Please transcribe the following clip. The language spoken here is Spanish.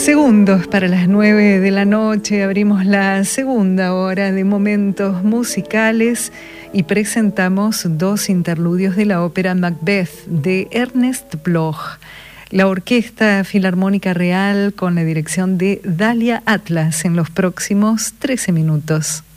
Segundos para las 9 de la noche, abrimos la segunda hora de momentos musicales y presentamos dos interludios de la ópera Macbeth de Ernest Bloch. La Orquesta Filarmónica Real con la dirección de Dalia Atlas en los próximos 13 minutos.